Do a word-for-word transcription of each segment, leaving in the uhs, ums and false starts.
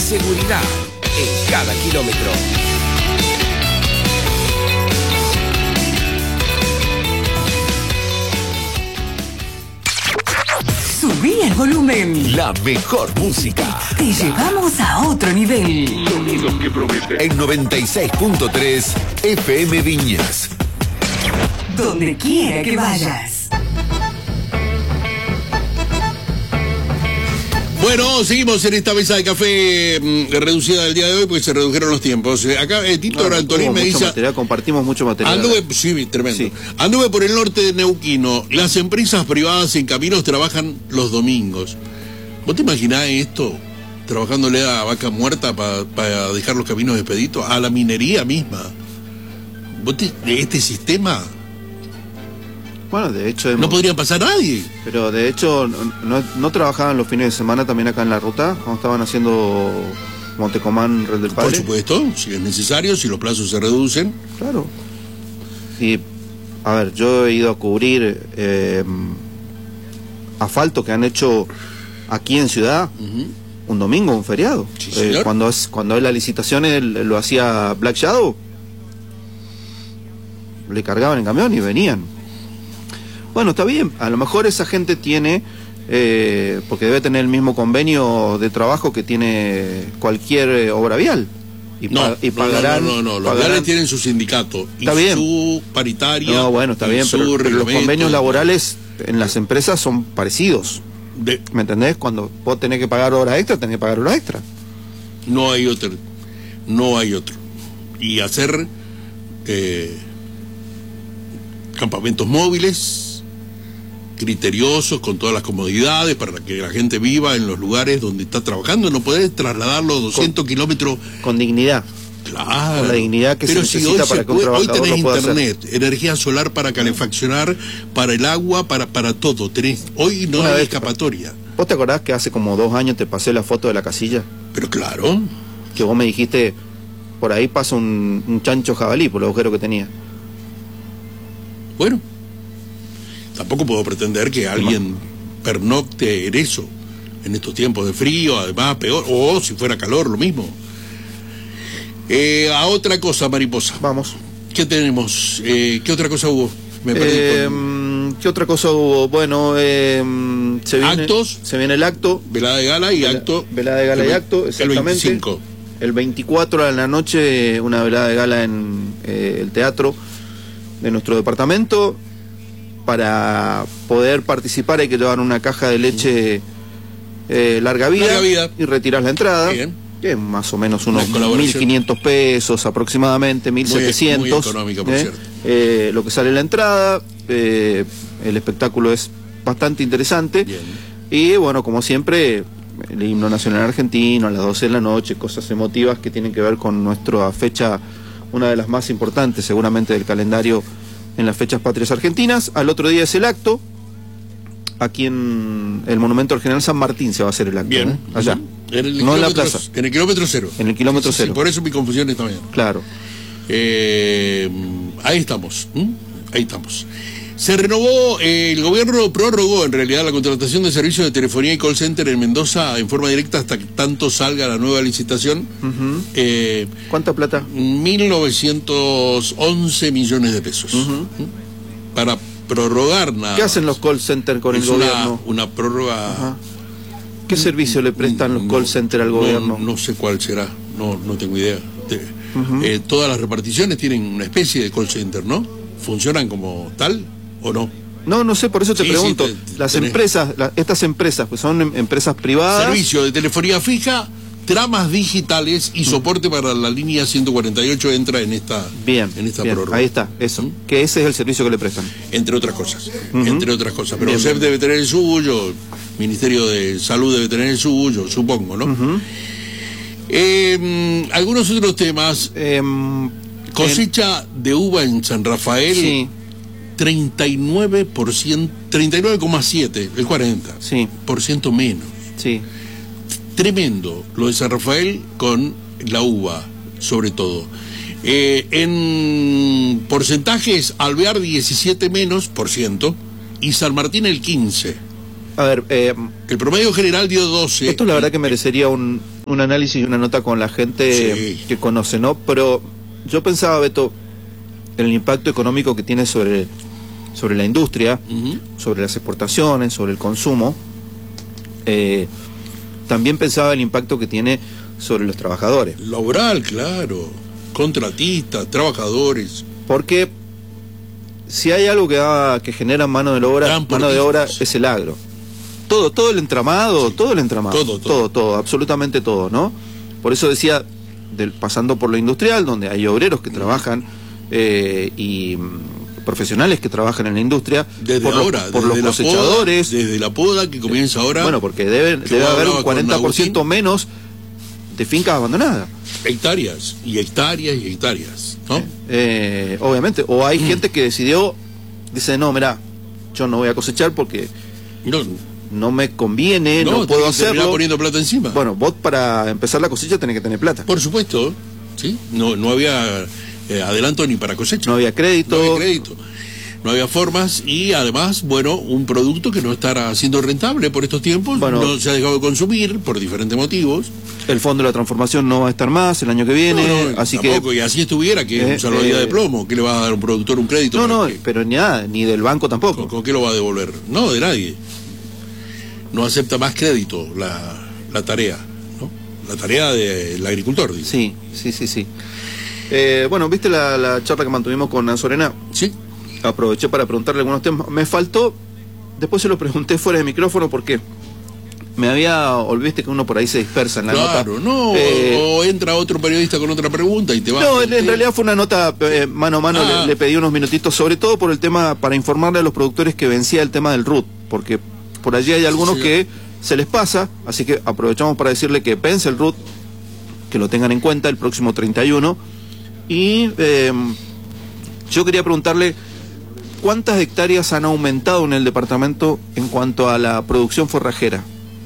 seguridad en cada kilómetro. Subí el volumen. La mejor música. Te llevamos a otro nivel. Sonidos que prometen. En noventa y seis punto tres F M Viñas. Donde quiera que vayas. Bueno, seguimos en esta mesa de café mmm, reducida del día de hoy porque se redujeron los tiempos. Eh, acá eh, Tito no, Antonín me dice... Material, compartimos mucho material. Anduve, sí, tremendo. Sí. Anduve por el norte de Neuquino. Las empresas privadas en caminos trabajan los domingos. ¿Vos te imaginás esto? Trabajándole a Vaca Muerta para pa dejar los caminos expeditos a la minería misma. ¿Vos te, este sistema... Bueno, de hecho... Hemos... No podría pasar nadie. Pero de hecho, no, no, no trabajaban los fines de semana también acá en la ruta, cuando estaban haciendo Montecomán, Red del Padre. Por supuesto, si es necesario, si los plazos se reducen. Claro. Y, a ver, yo he ido a cubrir eh, asfalto que han hecho aquí en Ciudad, uh-huh. un domingo, un feriado. Sí, eh, cuando es cuando es la licitación, él, lo hacía Black Shadow, le cargaban el camión y venían. Bueno, está bien, a lo mejor esa gente tiene, eh, porque debe tener el mismo convenio de trabajo que tiene cualquier eh, obra vial. Y, no, pa y pagarán... No, no, no, no. los pagarán... viales tienen su sindicato y bien. su paritaria. No, bueno, está bien, pero, pero los convenios laborales en las empresas son parecidos. De... ¿Me entendés? Cuando vos tenés que pagar horas extra, tenés que pagar horas extra. No hay otro, no hay otro. Y hacer eh, campamentos móviles... criteriosos, con todas las comodidades para que la gente viva en los lugares donde está trabajando, no podés trasladarlo doscientos kilómetros con dignidad. Claro. Con la dignidad que pero se si necesita hoy para se que un puede, hoy trabajador tenés lo pueda internet, hacer. Energía solar para calefaccionar, para el agua, para para todo. Tenés, hoy no Una hay vez, escapatoria. ¿Vos te acordás que hace como dos años te pasé la foto de la casilla? Pero claro. Que vos me dijiste, por ahí pasa un, un chancho jabalí por el agujero que tenía. Bueno. Tampoco puedo pretender que alguien pernocte en eso, en estos tiempos de frío, además peor, o si fuera calor, lo mismo. Eh, a otra cosa, Mariposa. Vamos. ¿Qué tenemos? Eh, ¿Qué otra cosa hubo? Me perdí eh, con... ¿Qué otra cosa hubo? Bueno, eh, se viene, actos. Se viene el acto. Velada de gala y Vela, acto. Velada de gala el, y acto, exactamente. El veinticinco. El veinticuatro de la noche, una velada de gala en eh, el teatro de nuestro departamento. Para poder participar hay que llevar una caja de leche eh, larga, vida larga vida y retirar la entrada. Bien. Que es más o menos unos mil quinientos pesos aproximadamente, mil setecientos. Muy económica, por eh, cierto. Eh, lo que sale en la entrada, eh, el espectáculo es bastante interesante. Bien. Y bueno, como siempre, el himno nacional argentino a las doce de la noche, cosas emotivas que tienen que ver con nuestra fecha, una de las más importantes seguramente del calendario en las fechas patrias argentinas. Al otro día es el acto. Aquí en el Monumento al General San Martín se va a hacer el acto. Bien. ¿eh? Allá. En el no en la plaza. En el kilómetro cero. En el kilómetro sí, cero. Sí, por eso mi confusión está bien. Claro. Eh, ahí estamos. ¿Mm? Ahí estamos. Se renovó, eh, el gobierno prorrogó en realidad la contratación de servicios de telefonía y call center en Mendoza en forma directa hasta que tanto salga la nueva licitación. Uh-huh. eh, ¿Cuánta plata? mil novecientos once millones de pesos. Uh-huh. Para prorrogar nada. ¿Qué hacen los call centers con es el una, gobierno? Una prórroga. Ajá. ¿Qué servicio le prestan los no, call centers al gobierno? No, no sé cuál será, no, no tengo idea. De, uh-huh. eh, todas las reparticiones tienen una especie de call center, ¿no? ¿Funcionan como tal o no? No, no sé, por eso te sí, pregunto. Sí, te, las tenés... empresas, la, estas empresas, pues son em empresas privadas. Servicio de telefonía fija, tramas digitales y soporte para la línea ciento cuarenta y ocho entra en esta, bien, en esta bien, prórroga. Ahí está, eso. ¿Mm? Que ese es el servicio que le prestan. Entre otras cosas, uh-huh. entre otras cosas. Pero bien, O S E P bien. debe tener el suyo, Ministerio de Salud debe tener el suyo, supongo, ¿no? Uh-huh. eh, algunos otros temas. Eh, Cosecha en... de uva en San Rafael. Sí. treinta y nueve por ciento, treinta y nueve coma siete, el cuarenta sí. por ciento menos. Sí. Tremendo lo de San Rafael con la uva, sobre todo. Eh, en porcentajes, Alvear diecisiete menos por ciento y San Martín el quince. A ver, eh, el promedio general dio doce. Esto la verdad que merecería un, un análisis y una nota con la gente Sí. que conoce, ¿no? Pero yo pensaba, Beto, en el impacto económico que tiene sobre, sobre la industria, Ujú. sobre las exportaciones, sobre el consumo. Eh, también pensaba el impacto que tiene sobre los trabajadores. Laboral, claro. Contratistas, trabajadores. Porque si hay algo que, da, que genera mano de obra, mano de obra es el agro. Todo, todo el entramado, Sí. todo el entramado. Todo, todo. todo, todo, absolutamente todo, ¿no? Por eso decía, del, pasando por lo industrial, donde hay obreros que trabajan eh, y mm, profesionales que trabajan en la industria, Desde por ahora, los, por desde los la cosechadores. poda, desde la poda que comienza ahora. Bueno, porque debe, que debe vos haber hablabas un con cuarenta por ciento Agustín. menos de fincas abandonadas. Hectáreas y hectáreas y hectáreas, ¿no? Eh, obviamente. O hay gente que decidió, dice, no, mira, yo no voy a cosechar porque No, no me conviene, no, no, puedo tenés que terminar hacerlo. poniendo plata encima. Bueno, vos para empezar la cosecha tenés que tener plata. Por supuesto, ¿sí? No, no había eh, adelanto ni para cosecha. No había crédito. No había crédito. No había formas y además, bueno, un producto que no estará siendo rentable por estos tiempos, Bueno. no se ha dejado de consumir por diferentes motivos. El fondo de la transformación no va a estar más el año que viene, No, no, así tampoco, que... y así estuviera, que es Eh, un salvavidas eh, de plomo. ¿Qué le va a dar a un productor un crédito? No, no, ¿Con qué? pero ni nada, ni del banco tampoco. ¿Con, con qué lo va a devolver? No, de nadie. No acepta más crédito la, la tarea, ¿no? La tarea del agricultor, dice. Sí, sí, sí, sí. Eh, bueno, ¿viste la, la charla que mantuvimos con Anzorena? Sí. Aproveché para preguntarle algunos temas. Me faltó, después se lo pregunté fuera de micrófono porque me había, olvidaste que uno por ahí se dispersa en la Claro, nota. no, Eh, o entra otro periodista con otra pregunta y te va. No, en, en realidad fue una nota eh, mano a mano, Ah. le, le pedí unos minutitos, sobre todo por el tema, para informarle a los productores que vencía el tema del R U T, porque por allí hay algunos Sí. que se les pasa, así que aprovechamos para decirle que vence el R U T, que lo tengan en cuenta el próximo treinta y uno, y eh, yo quería preguntarle cuántas hectáreas han aumentado en el departamento en cuanto a la producción forrajera,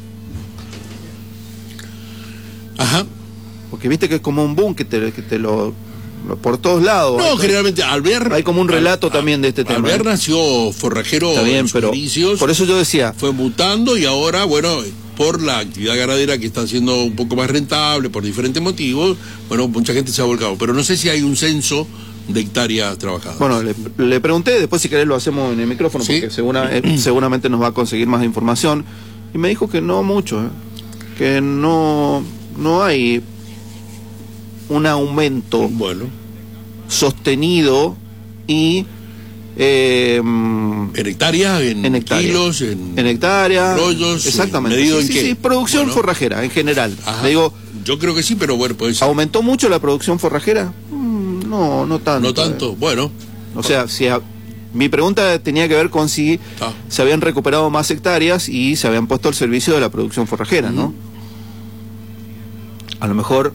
Ajá. porque viste que es como un boom que te, que te lo, lo- por todos lados. No, hay, generalmente Alvear. hay como un relato también de este tema. Alvear ¿eh? nació forrajero Está bien, en sus pero inicios, por eso yo decía, fue mutando y ahora, bueno, por la actividad ganadera que está siendo un poco más rentable por diferentes motivos, bueno, mucha gente se ha volcado. Pero no sé si hay un censo de hectáreas trabajadas. bueno, le, le pregunté, después si querés lo hacemos en el micrófono, Sí. porque segura- eh, seguramente nos va a conseguir más información, y me dijo que no mucho, ¿eh? Que no, no hay un aumento Bueno, sostenido y eh, mm, en hectáreas, en, en hectáreas, kilos, en, en hectáreas, rollos, exactamente, ¿medido sí, en sí, qué? sí, producción Bueno. forrajera en general. Ajá. Le digo, Yo creo que sí, pero bueno, puede ser. ¿aumentó mucho la producción forrajera? Mm, no, no tanto. No tanto, eh. bueno. O sea, si a- mi pregunta tenía que ver con si Ah. se habían recuperado más hectáreas y se habían puesto al servicio de la producción forrajera, ¿no? A lo mejor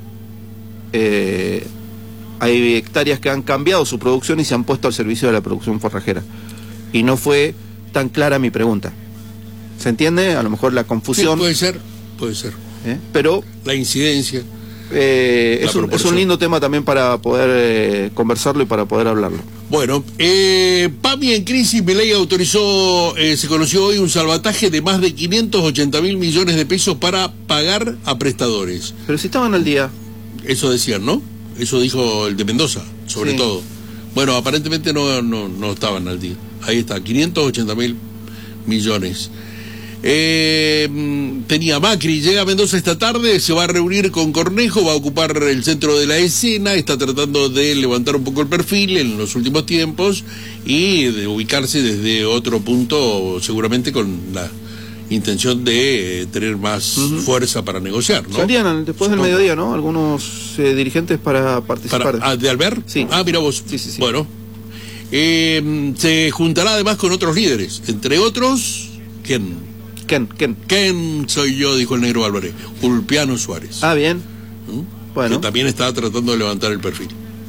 eh, hay hectáreas que han cambiado su producción y se han puesto al servicio de la producción forrajera. Y no fue tan clara mi pregunta. ¿Se entiende? A lo mejor la Sí, confusión, puede ser, puede ser. ¿eh? Pero La incidencia. eh, La es, un, es proporción. un lindo tema también para poder eh, conversarlo y para poder hablarlo. Bueno, eh, PAMI en crisis, Milei autorizó, eh, se conoció hoy un salvataje de más de quinientos ochenta mil millones de pesos para pagar a prestadores. Pero si estaban al día. Eso decían, ¿no? Eso dijo el de Mendoza, sobre Sí. todo. Bueno, aparentemente no, no, no estaban al día. Ahí está, quinientos ochenta mil millones. Eh, mm, tenía Macri, llega a Mendoza esta tarde, se va a reunir con Cornejo, va a ocupar el centro de la escena, está tratando de levantar un poco el perfil en los últimos tiempos y de ubicarse desde otro punto, seguramente con la intención de eh, tener más fuerza para negociar, ¿no? Salían después del Supongo. mediodía, ¿no? Algunos eh, dirigentes para participar. Para, ah, ¿de Alvear? Sí. Ah, mira vos. Sí, sí, sí. Bueno. Eh, se juntará además con otros líderes, entre otros, ¿quién? ¿Quién? ¿Quién? ¿Quién soy yo? Dijo el negro Álvarez. Ulpiano Suárez. Ah, bien. ¿Mm? Bueno. Que también está tratando de levantar el perfil.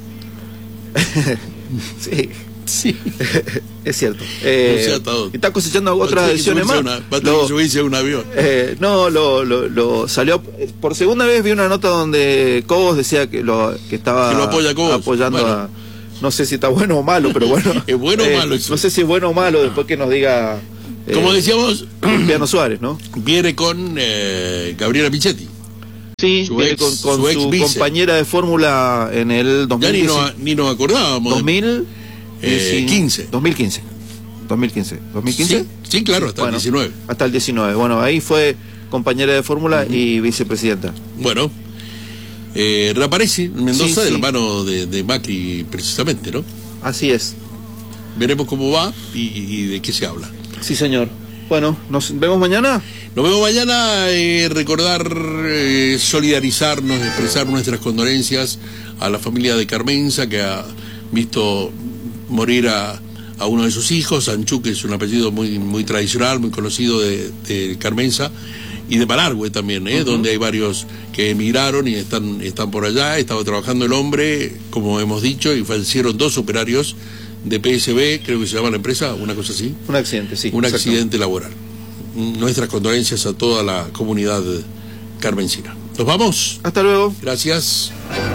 Sí, Sí. es cierto. Eh, No sé hasta dónde. y está cosechando otras Va a tener que ediciones más. subirse a una- Va a tener Lo- que subirse a un avión. eh, no, lo, lo, lo salió. Por segunda vez vi una nota donde Cobos decía que lo que estaba Que lo apoya Cobos. apoyando Bueno. a. No sé si está bueno o malo, pero bueno. ¿Es bueno o malo eso? No sé si es bueno o malo, después que nos diga. Como eh, decíamos, Piano Suárez, ¿no? viene con eh, Gabriela Michetti. Sí, su viene ex, con, con su ex su vice. compañera de fórmula en el dos mil Ya ni nos, ni nos acordábamos. dos mil quince. dos mil quince. dos mil quince. ¿dos mil quince? Sí, sí, claro, hasta Bueno, el diecinueve. Hasta el diecinueve. Bueno, ahí fue compañera de fórmula uh-huh. y vicepresidenta. Bueno, eh, reaparece en Mendoza Sí, de sí. la mano de, de Macri, precisamente, ¿no? Así es. Veremos cómo va y, y de qué se habla. Sí, señor. Bueno, ¿nos vemos mañana? Nos vemos mañana. Eh, recordar, eh, solidarizarnos, expresar nuestras condolencias a la familia de Carmenza, que ha visto morir a, a uno de sus hijos, Sanchú, que es un apellido muy, muy tradicional, muy conocido de, de Carmenza, y de Malargüe también, ¿eh? Uh-huh. Donde hay varios que emigraron y están, están por allá. Estaba trabajando el hombre, como hemos dicho, y fallecieron dos operarios de P S B, creo que se llama la empresa, una cosa así. Un accidente, sí. Un accidente laboral. Nuestras condolencias a toda la comunidad carmencina. ¿Nos vamos? Hasta luego. Gracias.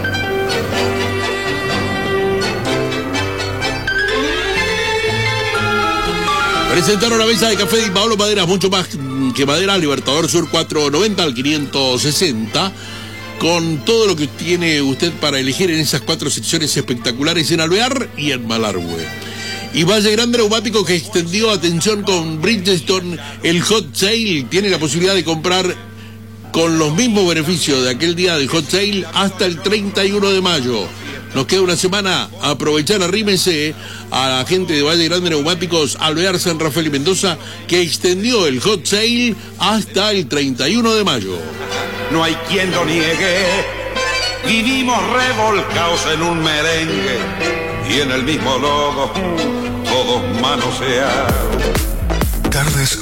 Presentaron la mesa de café de Pablo Maderas, mucho más que madera, Libertador Sur cuatrocientos noventa al quinientos sesenta. Con todo lo que tiene usted para elegir en esas cuatro secciones espectaculares en Alvear y en Malargüe. Y Valle Grande Neumático, que extendió, atención, con Bridgestone el Hot Sale, tiene la posibilidad de comprar con los mismos beneficios de aquel día del Hot Sale hasta el treinta y uno de mayo. Nos queda una semana, aprovechar, arrímense a la gente de Valle Grande Neumáticos, Alvear, San Rafael y Mendoza, que extendió el Hot Sale hasta el treinta y uno de mayo. No hay quien lo niegue, vivimos revolcados en un merengue y en el mismo logo, todos manoseados. Tardes